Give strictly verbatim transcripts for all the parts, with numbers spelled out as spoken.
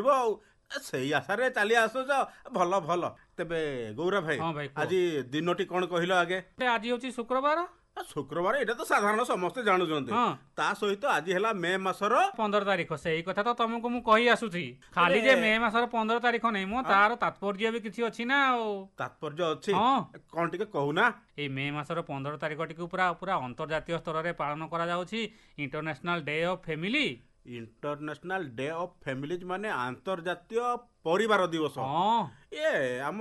ମିଳିବ ଆଉ ସେଇ ଆଶାରେ ଚାଲି ଆସୁଛ। ଭଲ ଭଲ। ତେବେ ଗୌରା ଭାଇ ହଁ ଭାଇ, କୁହ। ଆଜି ଦିନଟି କଣ କହିଲ ଆଗେ? ଆଜି ହଉଛି ଶୁକ୍ରବାର। ଆ, ଶୁକ୍ରବାର ଏଇଟା ତ ସାଧାରଣ ସମସ୍ତେ ଜାଣୁଛନ୍ତି। ହଁ। ତା ସହିତ ଆଜି ହେଲା ମେ ମାସର ପନ୍ଦର ତାରିଖ। ସେଇ କଥା ତ ତମକୁ ମୁଁ କହି ଆସୁଛି। ଖାଲି ଆରେ ଯେ ମେ ମାସର ପନ୍ଦର ତାରିଖ ନାହିଁ ମୋ, ତାର ତାତ୍ପର୍ଯ୍ୟ ବି କିଛି ଅଛି ନା ଆଉ। ତାତ୍ପର୍ଯ୍ୟ ଅଛି ହଁ। କଣ ଟିକେ କହୁନା? ଏଇ ମେ ମାସର ପନ୍ଦର ତାରିଖଟିକୁ ପୁରା ପୁରା ଅନ୍ତର୍ଜାତୀୟ ସ୍ତରରେ ପାଳନ କରାଯାଉଛି international day of family. International day of families ମାନେ ଆନ୍ତର୍ଜାତୀୟ ପରିବାର ଦିବସ। ହଁ ଏ ଆମ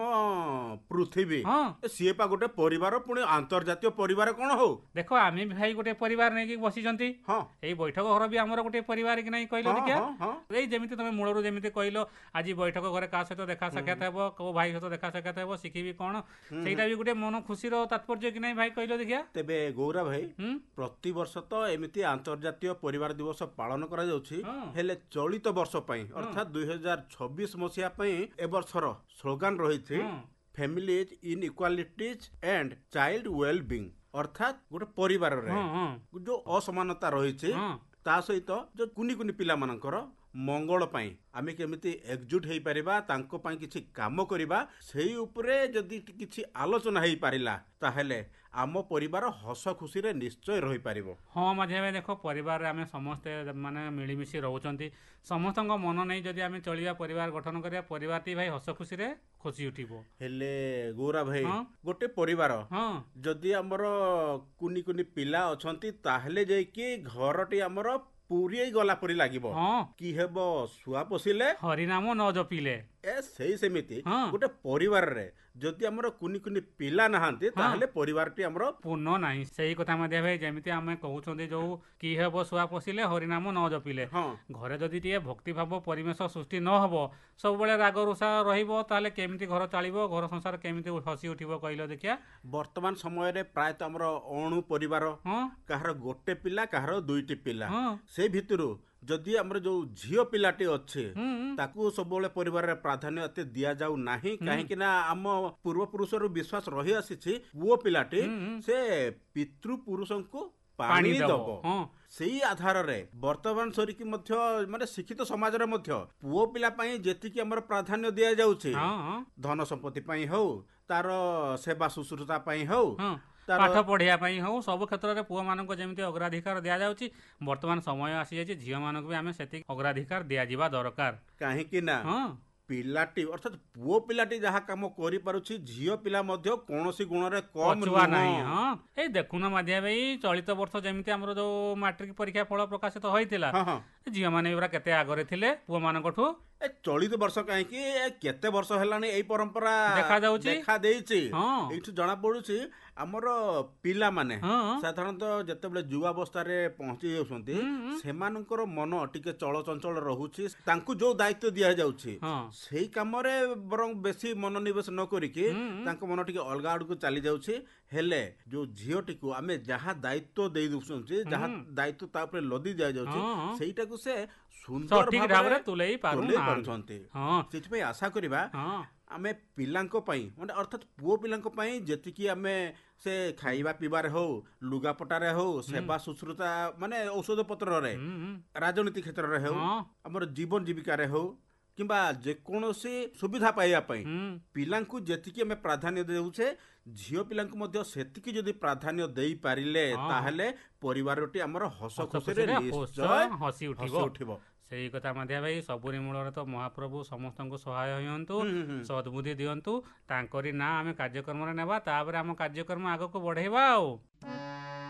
ପୃଥିବୀ ହଁ। ଏ ସିଏ ପା ଗୋଟେ ପରିବାର, ପୁଣି ଆନ୍ତର୍ଜାତୀୟ ପରିବାର କଣ ହଉ। ଦେଖ ଆମେ ବି ଭାଇ ଗୋଟେ ପରିବାର ନେଇକି ବସିଛନ୍ତି। ହଁ ଏଇ ବୈଠକ ଘର ବି ଆମର ଗୋଟେ ପରିବାର କି ନାହିଁ କହିଲ ହଁ ଦେଖିଆ। ହଁ ହଁ ଏଇ ଯେମିତି ତମେ ମୂଳରୁ ଯେମିତି କହିଲ ଆଜି ବୈଠକ ଘରେ କାହା ସହିତ ଦେଖା ସାକ୍ଷାତ ହେବ, କୋଉ ଭାଇ ସହିତ ଦେଖା ସାକ୍ଷାତ ହେବ, ଶିଖିବି କଣ, ସେଇଟା ବି ଗୋଟେ ମନ ଖୁସିର ତାତ୍ପର୍ଯ୍ୟ କି ନାହିଁ ଭାଇ କହିଲ ଦେଖିଆ। ତେବେ ଗୌରା ଭାଇ ହୁଁ ପ୍ରତିବର୍ଷ ତ ଏମିତି ଆନ୍ତର୍ଜାତୀୟ ପରିବାର ଦିବସ ପାଳନ କରାଯାଉଛି। ହଁ ହେଲେ ଚଳିତ ବର୍ଷ ପାଇଁ ଅର୍ଥାତ୍ ଦୁଇ ହଜାର ଛବିଶ ମସିହା ପାଇଁ ଏ ବର୍ଷର ସ୍ଲୋଗାନ ରହିଛି ହଁ families in ଇକ୍ୱାଲିଟିଜ୍ and child well being. ଅର୍ଥାତ୍ ଗୋଟେ ପରିବାରରେ ହଁ ହଁ ଯୋଉ ଅସମାନତା ରହିଛି ହଁ ତା ସହିତ ଯୋଉ କୁନି କୁନି ପିଲାମାନଙ୍କର ମଙ୍ଗଳ ପାଇଁ ଆମେ କେମିତି ଏକଜୁଟ ହେଇପାରିବା, ତାଙ୍କ ପାଇଁ କିଛି କାମ କରିବା, ସେଇ ଉପରେ ଯଦି କିଛି ଆଲୋଚନା ହେଇପାରିଲା ତାହେଲେ ଆମ ପରିବାର ହସ ଖୁସିରେ ନିଶ୍ଚୟ ରହିପାରିବ। ହଁ ମଝିଆ ଭାଇ ଦେଖ, ପରିବାରରେ ଆମେ ସମସ୍ତେ ମାନେ ମିଳିମିଶି ରହୁଛନ୍ତି। ସମସ୍ତଙ୍କ ମନ ନେଇ ଯଦି ଆମେ ଚଳିବା, ପରିବାର ଗଠନ କରିବା, ପରିବାରଟି ଭାଇ ହସ ଖୁସିରେ ଖୁସି ଉଠିବ। ହେଲେ ଗୌରା ଭାଇ ହଁ ଗୋଟେ ପରିବାର ହଁ ଯଦି ଆମର କୁନି କୁନି ପିଲା ଅଛନ୍ତି ତାହେଲେ ଯାଇକି ଘରଟି ଆମର ପୁରେଇ ଗଲା ପରି ଲାଗିବ। ହଁ କି ହେବ ଶୁଆ ପୋଷିଲେ ହରିନାମ ନ ଜପିଲେ। ଏ ସେଇ ସେମିତି ହଁ ଗୋଟେ ପରିବାରରେ ଯଦି ଆମର କୁନି କୁନି ପିଲା ନାହାନ୍ତି ହଁ ତାହେଲେ ପରିବାରଟି ଆମର ପୂର୍ଣ୍ଣ ନାହିଁ। ସେଇ କଥା ମଧ୍ୟ ଭାଇ ଯେମିତି ଆମେ କହୁଛନ୍ତି ଯୋଉ କି ହେବ ଶୁଆ ପୋଷିଲେ ହରିନାମ ନ ଜପିଲେ। ହଁ ଘରେ ଯଦି ଟିକେ ଭକ୍ତିଭାବ ପରିବେଶ ସୃଷ୍ଟି ନ ହବ, ସବୁବେଳେ ରାଗ ରୁଷା ରହିବ, ତାହେଲେ କେମିତି ଘର ଚାଳିବ, ଘର ସଂସାର କେମିତି ହସି ଉଠିବ କହିଲ ଦେଖିଆ। ବର୍ତ୍ତମାନ ସମୟରେ ପ୍ରାୟତଃ ଆମର ଅଣୁ ପରିବାର, ହଁ କାହାର ଗୋଟେ ପିଲା କାହାର ଦୁଇଟି ପିଲା। ହଁ ସେଇ ଭିତରୁ ଯଦି ଆମର ଯୋଉ ଝିଅ ପିଲାଟି ଅଛି ହୁଁ ତାକୁ ସବୁବେଳେ ପରିବାରରେ ପ୍ରାଧାନ୍ୟ ଏତେ ଦିଆଯାଉ ନାହିଁ। କାହିଁକି ନା ଆମ ପୂର୍ବପୁରୁଷରୁ ବିଶ୍ୱାସ ରହି ଆସିଛି ପୁଅ ପିଲାଟି ହୁଁ ହୁଁ ସେ ପିତୃ ପୁରୁଷଙ୍କୁ ପାଣି ପାଣି ଦବ। ଦବ। ହଁ ସେଇ ଆଧାରରେ ବର୍ତ୍ତମାନ ସରିକି ମଧ୍ୟ ମାନେ ଶିକ୍ଷିତ ସମାଜରେ ମଧ୍ୟ ପୁଅ ପିଲା ପାଇଁ ଯେତିକି ଆମର ପ୍ରାଧାନ୍ୟ ଦିଆଯାଉଛି, ହଁ ହଁ ଧନ ସମ୍ପତ୍ତି ପାଇଁ ହଉ, ତାର ସେବା ଶୁଶ୍ରୂଷା ପାଇଁ ହଉ, ହଁ ତାର ପାଠ ପଢିବା ପାଇଁ ହଉ, ସବୁ କ୍ଷେତ୍ରରେ ପୁଅମାନଙ୍କୁ ଯେମିତି ଅଗ୍ରାଧିକାର ଦିଆଯାଉଛି, ବର୍ତ୍ତମାନ ସମୟ ଆସିଯାଇଛି ଝିଅମାନଙ୍କୁ ବି ଆମେ ସେତିକି ଅଗ୍ରାଧିକାର ଦିଆଯିବା ଦରକାର। କାହିଁକି ନା ହଁ ପିଲାଟି ଅର୍ଥାତ୍ ପୁଅ ପିଲାଟି ଯାହା କାମ କରିପାରୁଛି ଝିଅ ପିଲା ମଧ୍ୟ କୌଣସି ଗୁଣରେ କମ୍ ପଛୁଆ ନୁହଁ। ନାହିଁ। ହଁ ଏଇ ଦେଖୁନ ମାଧିଆ ଭାଇ, ଚଳିତ ବର୍ଷ ଯେମିତି ଆମର ଯୋଉ ମାଟ୍ରିକ ପରୀକ୍ଷା ଫଳ ପ୍ରକାଶିତ ହୋଇଥିଲା, ହଁ ହଁ ଝିଅମାନେ ବି ପୁରା କେତେ ଆଗରେ ଥିଲେ ପୁଅମାନଙ୍କଠୁ। ଏ ଚଳିତ ବର୍ଷ କାହିଁକି ଏ କେତେ ବର୍ଷ ହେଲାଣି ଏଇ ପରମ୍ପରା ଦେଖାଯାଉଛି। ଦେଖା ଦେଇଛି। ହଁ ଏଇଠୁ ଜଣା ପଡୁଛି ଆମର ପିଲାମାନେ ହଁ ସାଧାରଣତଃ ଯେତେବେଳେ ଯୁବାବସ୍ଥାରେ ପହଞ୍ଚି ଯାଉଛନ୍ତି ହୁଁ ହୁଁ ସେମାନଙ୍କର ମନ ଟିକେ ଚଳଚଞ୍ଚଳ ରହୁଛି। ତାଙ୍କୁ ଯୋଉ ଦାୟିତ୍ୱ ଦିଆଯାଉଛି ହଁ ସେଇ କାମରେ ବରଂ ବେଶୀ ମନୋନିବେଶ ନ କରିକି ହୁଁ ହୁଁ ତାଙ୍କ ମନ ଟିକେ ଅଲଗା ଆଡକୁ ଚାଲି ଯାଉଛି। ହେଲେ ଯୋଉ ଝିଅଟିକୁ ଆମେ ଯାହା ଦାୟିତ୍ୱ ଦେଇ ଦଉଛନ୍ତି, ଯାହା ହୁଁ ଦାୟିତ୍ୱ ତା ଉପରେ ଲଦି ଦିଆଯାଉଛି, ହଁ ହଁ ସେଇଟାକୁ ସେ ସୁନ୍ଦର ସଠିକ ଭାବରେ ଭାବରେ ତୁଲେଇ ତୁଲେଇ ପାରୁନାହାନ୍ତି। ପାରୁଛନ୍ତି। ହଁ ସେଥିପାଇଁ ଆଶା କରିବା ହଁ ଆମେ ପିଲାଙ୍କ ପାଇଁ ମାନେ ଅର୍ଥାତ୍ ପୁଅ ପିଲାଙ୍କ ପାଇଁ ଯେତିକି ଆମେ ସେ ଖାଇବା ପିଇବାରେ ହଉ, ଲୁଗାପଟାରେ ହଉ, ସେବା ଶୁଶ୍ରୂଷା ମାନେ ଔଷଧ ପତ୍ରରେ, ହୁଁ ହୁଁ ରାଜନୀତି କ୍ଷେତ୍ରରେ ହଉ, ହଁ ଆମର ଜୀବନ ଜୀବିକାରେ ହଉ, କିମ୍ବା ଯେକୌଣସି ସୁବିଧା ପାଇବା ପାଇଁ ହୁଁ ପିଲାଙ୍କୁ ଯେତିକି ଆମେ ପ୍ରାଧାନ୍ୟ ଦେଉଛେ, ଝିଅ ପିଲାଙ୍କୁ ମଧ୍ୟ ସେତିକି ଯଦି ପ୍ରାଧାନ୍ୟ ଦେଇପାରିଲେ ହଁ ହଁ ତାହେଲେ ପରିବାରଟି ଆମର ହସ ହସ ଖୁସିରେ ଖୁସିରେ ନିଶ୍ଚୟ ହସି ଉଠିବ। ହସି ଉଠିବ। ସେଇ କଥା ମାଧିଆ ଭାଇ, ସବୁରି ମୂଳରେ ତ ମହାପ୍ରଭୁ ସମସ୍ତଙ୍କୁ ସହାୟ ହୁଅନ୍ତୁ, ହୁଁ, ହୁଁ, ହୁଁ। ସଦ୍ବୁଦ୍ଧି ଦିଅନ୍ତୁ, ତାଙ୍କରି ନାଁ ଆମେ କାର୍ଯ୍ୟକ୍ରମରେ ନେବା, ତାପରେ ଆମ କାର୍ଯ୍ୟକ୍ରମ ଆଗକୁ ବଢେଇବା ଆଉ।